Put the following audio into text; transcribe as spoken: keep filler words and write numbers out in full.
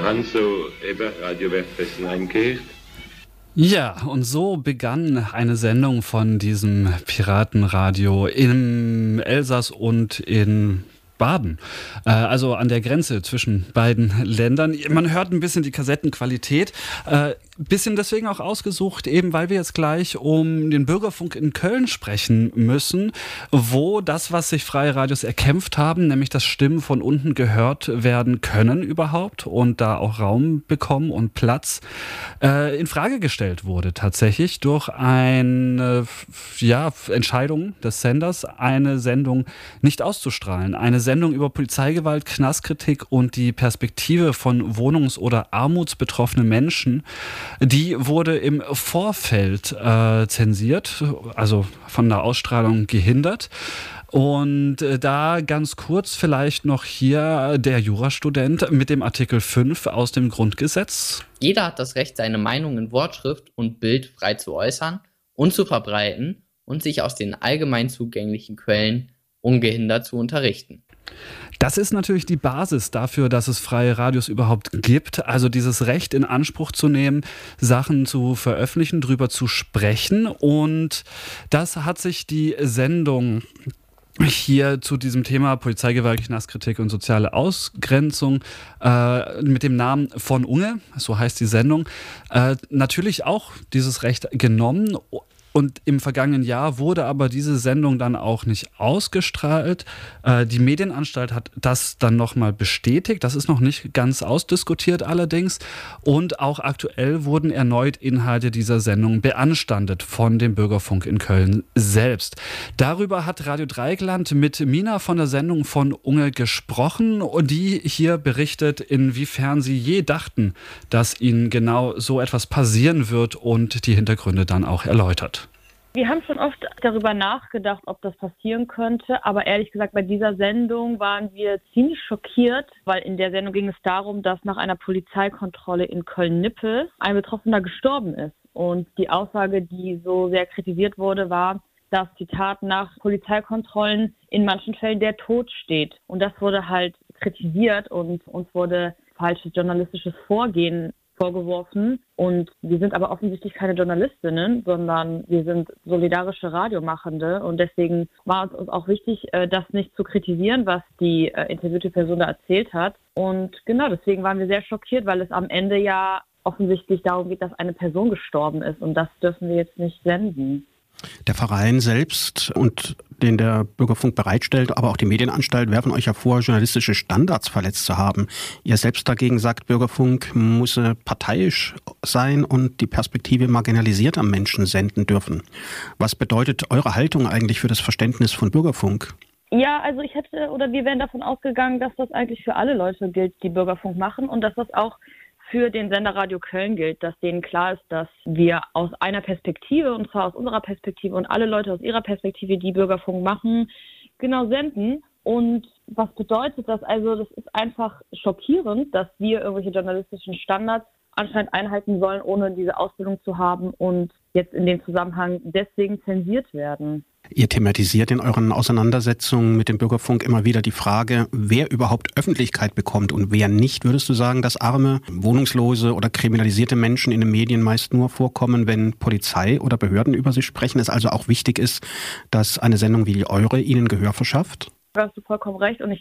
haben so eben Radio Westfalen gehört. Ja, und so begann eine Sendung von diesem Piratenradio im Elsass und in Baden, äh, also an der Grenze zwischen beiden Ländern. Man hört ein bisschen die Kassettenqualität, äh, bisschen deswegen auch ausgesucht, eben weil wir jetzt gleich um den Bürgerfunk in Köln sprechen müssen, wo das, was sich freie Radios erkämpft haben, nämlich dass Stimmen von unten gehört werden können überhaupt und da auch Raum bekommen und Platz, äh, in Frage gestellt wurde tatsächlich durch eine ja, Entscheidung des Senders, eine Sendung nicht auszustrahlen. Eine Sendung über Polizeigewalt, Knastkritik und die Perspektive von wohnungs- oder armutsbetroffenen Menschen. Die wurde im Vorfeld äh, zensiert, also von der Ausstrahlung gehindert. Und äh, da ganz kurz vielleicht noch hier der Jurastudent mit dem Artikel fünf aus dem Grundgesetz. Jeder hat das Recht, seine Meinung in Wortschrift und Bild frei zu äußern und zu verbreiten und sich aus den allgemein zugänglichen Quellen ungehindert zu unterrichten. Das ist natürlich die Basis dafür, dass es freie Radios überhaupt gibt. Also dieses Recht in Anspruch zu nehmen, Sachen zu veröffentlichen, drüber zu sprechen. Und das hat sich die Sendung hier zu diesem Thema Polizeigewalt, Knastkritik und soziale Ausgrenzung äh, mit dem Namen von Unge, so heißt die Sendung, äh, natürlich auch dieses Recht genommen. Und im vergangenen Jahr wurde aber diese Sendung dann auch nicht ausgestrahlt. Äh, die Medienanstalt hat das dann nochmal bestätigt. Das ist noch nicht ganz ausdiskutiert allerdings. Und auch aktuell wurden erneut Inhalte dieser Sendung beanstandet von dem Bürgerfunk in Köln selbst. Darüber hat Radio Dreieckland mit Mina von der Sendung von Unge gesprochen und die hier berichtet, inwiefern sie je dachten, dass ihnen genau so etwas passieren wird und die Hintergründe dann auch erläutert. Wir haben schon oft darüber nachgedacht, ob das passieren könnte, aber ehrlich gesagt, bei dieser Sendung waren wir ziemlich schockiert, weil in der Sendung ging es darum, dass nach einer Polizeikontrolle in Köln-Nippel ein Betroffener gestorben ist. Und die Aussage, die so sehr kritisiert wurde, war, dass, Zitat, nach Polizeikontrollen in manchen Fällen der Tod steht. Und das wurde halt kritisiert und uns wurde falsches journalistisches Vorgehen vorgeworfen. Und wir sind aber offensichtlich keine Journalistinnen, sondern wir sind solidarische Radiomachende. Und deswegen war es uns auch wichtig, das nicht zu kritisieren, was die interviewte Person da erzählt hat. Und genau, deswegen waren wir sehr schockiert, weil es am Ende ja offensichtlich darum geht, dass eine Person gestorben ist. Und das dürfen wir jetzt nicht senden. Der Verein selbst und den der Bürgerfunk bereitstellt, aber auch die Medienanstalt werfen euch ja vor, journalistische Standards verletzt zu haben. Ihr selbst dagegen sagt, Bürgerfunk muss parteiisch sein und die Perspektive marginalisierter Menschen senden dürfen. Was bedeutet eure Haltung eigentlich für das Verständnis von Bürgerfunk? Ja, also ich hätte oder wir wären davon ausgegangen, dass das eigentlich für alle Leute gilt, die Bürgerfunk machen und dass das auch für den Sender Radio Köln gilt, dass denen klar ist, dass wir aus einer Perspektive, und zwar aus unserer Perspektive und alle Leute aus ihrer Perspektive, die Bürgerfunk machen, genau senden. Und was bedeutet das? Also das ist einfach schockierend, dass wir irgendwelche journalistischen Standards anscheinend einhalten sollen, ohne diese Ausbildung zu haben und jetzt in dem Zusammenhang deswegen zensiert werden. Ihr thematisiert in euren Auseinandersetzungen mit dem Bürgerfunk immer wieder die Frage, wer überhaupt Öffentlichkeit bekommt und wer nicht. Würdest du sagen, dass arme, wohnungslose oder kriminalisierte Menschen in den Medien meist nur vorkommen, wenn Polizei oder Behörden über sie sprechen, es also auch wichtig ist, dass eine Sendung wie die eure ihnen Gehör verschafft? Da hast du vollkommen recht und ich